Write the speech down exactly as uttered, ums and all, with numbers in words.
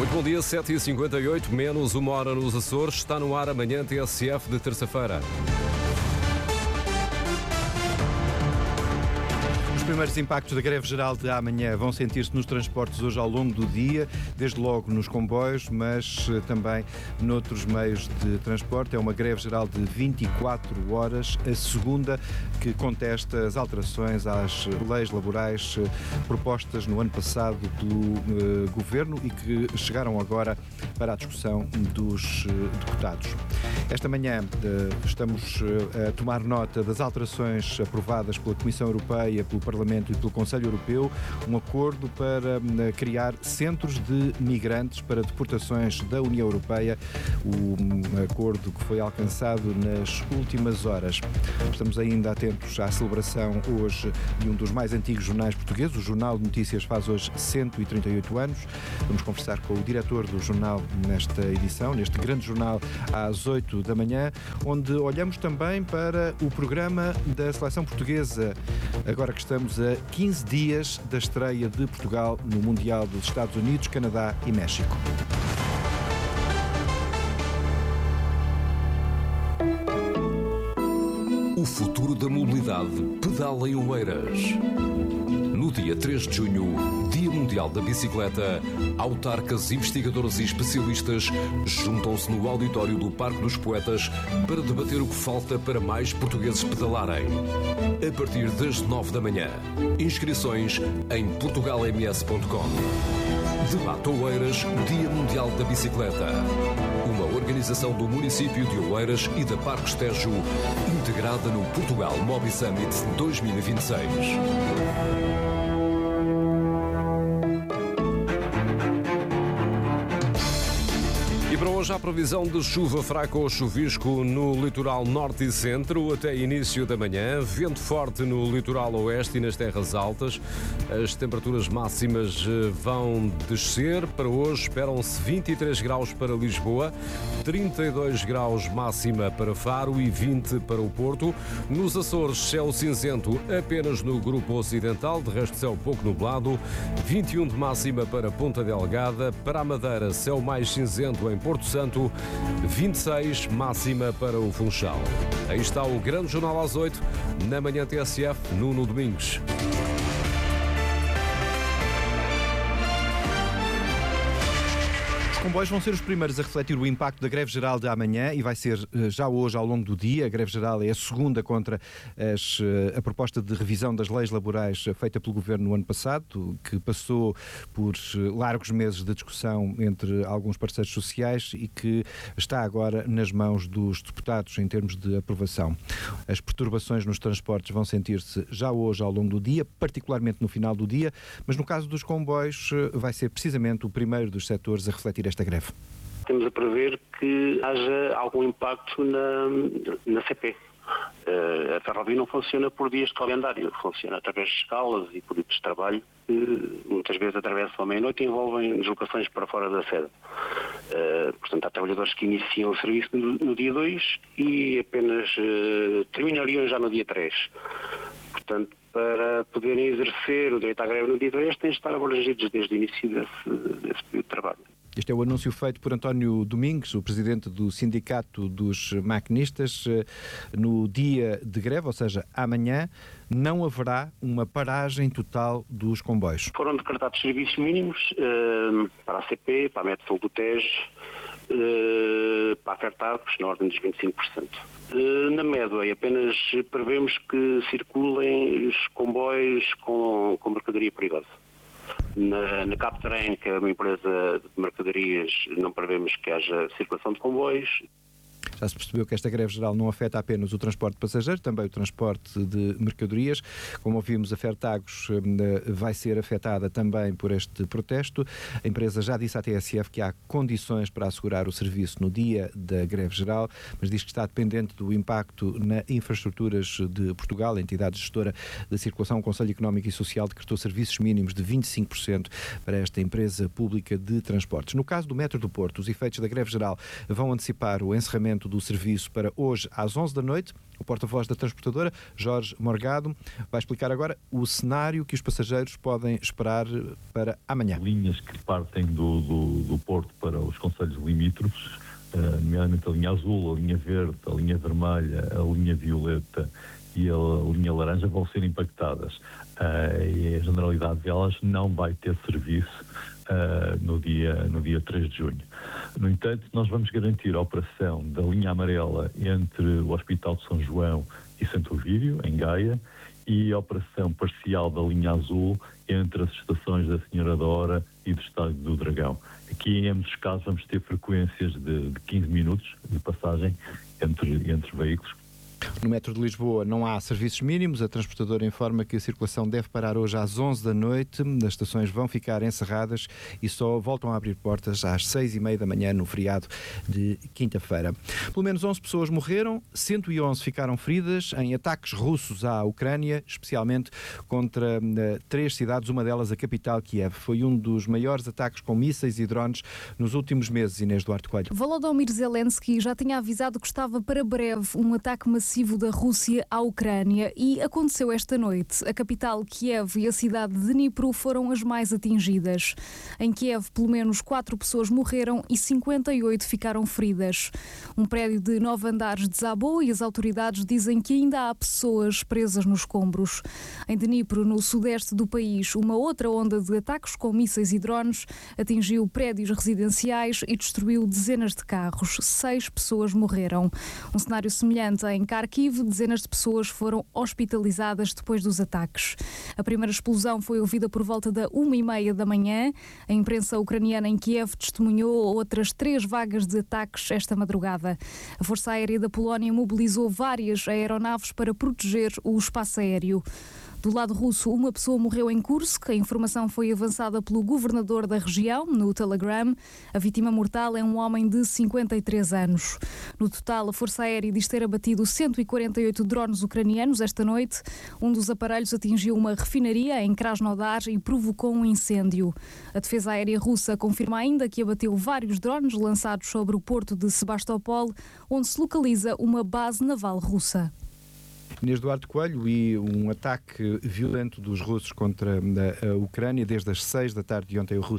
Muito bom dia, sete e cinquenta e oito, menos uma hora nos Açores. Está no ar amanhã T S F de terça-feira. Os primeiros impactos da greve geral de amanhã vão sentir-se nos transportes hoje ao longo do dia, desde logo nos comboios, mas também noutros meios de transporte. É uma greve geral de vinte e quatro horas, a segunda que contesta as alterações às leis laborais propostas no ano passado pelo uh, Governo e que chegaram agora para a discussão dos uh, deputados. Esta manhã uh, estamos uh, a tomar nota das alterações aprovadas pela Comissão Europeia, pelo Parlamento e pelo Conselho Europeu, um acordo para uh, criar centros de migrantes para deportações da União Europeia, o um, acordo que foi alcançado nas últimas horas. Estamos ainda atentos à celebração hoje de um dos mais antigos jornais portugueses. O Jornal de Notícias faz hoje cento e trinta e oito anos. Vamos conversar com o diretor do jornal nesta edição, neste grande jornal às oito da manhã, onde olhamos também para o programa da seleção portuguesa, agora que estamos a quinze dias da estreia de Portugal no Mundial dos Estados Unidos, Canadá e México. O futuro da mobilidade pedala em Oeiras. No dia três de junho, Dia Mundial da Bicicleta, autarcas, investigadores e especialistas juntam-se no auditório do Parque dos Poetas para debater o que falta para mais portugueses pedalarem. A partir das nove da manhã. Inscrições em portugal m s ponto com. Debate Oeiras, Dia Mundial da Bicicleta. Uma organização do município de Oeiras e da Parques Tejo, integrada no Portugal Mobi Summit dois mil e vinte e seis. E para hoje há previsão de chuva fraca ou chuvisco no litoral norte e centro até início da manhã, vento forte no litoral oeste e nas terras altas. As temperaturas máximas vão descer. Para hoje esperam-se vinte e três graus para Lisboa, trinta e dois graus máxima para Faro e vinte para o Porto. Nos Açores, céu cinzento apenas no grupo ocidental, de resto céu pouco nublado, vinte e um de máxima para Ponta Delgada. Para a Madeira, céu mais cinzento em Porto Santo, vinte e seis máxima para o Funchal. Aí está o grande jornal às oito, na manhã T S F, Nuno Domingos. Os comboios vão ser os primeiros a refletir o impacto da greve geral de amanhã e vai ser já hoje ao longo do dia. A greve geral é a segunda contra as, a proposta de revisão das leis laborais feita pelo Governo no ano passado, que passou por largos meses de discussão entre alguns parceiros sociais e que está agora nas mãos dos deputados em termos de aprovação. As perturbações nos transportes vão sentir-se já hoje ao longo do dia, particularmente no final do dia, mas no caso dos comboios vai ser precisamente o primeiro dos setores a refletir esta greve. Temos a prever que haja algum impacto na, na C P. Uh, a ferrovia não funciona por dias de calendário, funciona através de escalas e períodos de trabalho que muitas vezes atravessam a meia-noite e envolvem deslocações para fora da sede. Uh, portanto, há trabalhadores que iniciam o serviço no, no dia dois e apenas uh, terminariam já no dia três. Portanto, para poderem exercer o direito à greve no dia três, têm de estar abrangidos desde o início desse, desse período de trabalho. Este é o anúncio feito por António Domingos, o presidente do Sindicato dos Maquinistas. No dia de greve, ou seja, amanhã, não haverá uma paragem total dos comboios. Foram decretados serviços mínimos uh, para a C P, para a Metsul do Tejo, uh, para a Fertagos, na ordem dos vinte e cinco por cento. Uh, na Medway apenas prevemos que circulem os comboios com, com mercadoria perigosa. Na, na Captrain, que é uma empresa de mercadorias, não prevemos que haja circulação de comboios. Já se percebeu que esta greve geral não afeta apenas o transporte de passageiros, também o transporte de mercadorias. Como ouvimos, a Fertagos vai ser afetada também por este protesto. A empresa já disse à T S F que há condições para assegurar o serviço no dia da greve geral, mas diz que está dependente do impacto nas infraestruturas de Portugal. A entidade gestora da circulação, o Conselho Económico e Social, decretou serviços mínimos de vinte e cinco por cento para esta empresa pública de transportes. No caso do Metro do Porto, os efeitos da greve geral vão antecipar o encerramento adiamento do serviço para hoje às onze da noite. O porta-voz da transportadora, Jorge Morgado, vai explicar agora o cenário que os passageiros podem esperar para amanhã. Linhas que partem do, do, do Porto para os concelhos limítrofes, uh, nomeadamente a linha azul, a linha verde, a linha vermelha, a linha violeta e a linha laranja, vão ser impactadas. Uh, e a generalidade delas não vai ter serviço uh, no, dia, no dia três de junho. No entanto, nós vamos garantir a operação da linha amarela entre o Hospital de São João e Santo Ovídio, em Gaia, e a operação parcial da linha azul entre as estações da Senhora da Hora e do Estádio do Dragão. Aqui, em ambos os casos, vamos ter frequências de, de quinze minutos de passagem entre, entre veículos. No metro de Lisboa não há serviços mínimos. A transportadora informa que a circulação deve parar hoje às onze da noite. As estações vão ficar encerradas e só voltam a abrir portas às seis e meia da manhã no feriado de quinta-feira. Pelo menos onze pessoas morreram, cento e onze ficaram feridas em ataques russos à Ucrânia, especialmente contra uh, três cidades, uma delas a capital, Kiev. Foi um dos maiores ataques com mísseis e drones nos últimos meses, Inês Duarte Coelho. Volodymyr Zelensky já tinha avisado que estava para breve um ataque massivo da Rússia à Ucrânia e aconteceu esta noite. A capital, Kiev, e a cidade de Dnipro foram as mais atingidas. Em Kiev, pelo menos quatro pessoas morreram e cinquenta e oito ficaram feridas. Um prédio de nove andares desabou e as autoridades dizem que ainda há pessoas presas nos escombros. Em Dnipro, no sudeste do país, uma outra onda de ataques com mísseis e drones atingiu prédios residenciais e destruiu dezenas de carros. Seis pessoas morreram. Um cenário semelhante em Kharkiv, dezenas de pessoas foram hospitalizadas depois dos ataques. A primeira explosão foi ouvida por volta da uma e meia da manhã. A imprensa ucraniana em Kiev testemunhou outras três vagas de ataques esta madrugada. A Força Aérea da Polónia mobilizou várias aeronaves para proteger o espaço aéreo. Do lado russo, uma pessoa morreu em Kursk. A informação foi avançada pelo governador da região, no Telegram. A vítima mortal é um homem de cinquenta e três anos. No total, a Força Aérea diz ter abatido cento e quarenta e oito drones ucranianos esta noite. Um dos aparelhos atingiu uma refinaria em Krasnodar e provocou um incêndio. A Defesa Aérea Russa confirma ainda que abateu vários drones lançados sobre o porto de Sebastopol, onde se localiza uma base naval russa. Inês Duarte Coelho, e um ataque violento dos russos contra a Ucrânia desde as seis da tarde de ontem. O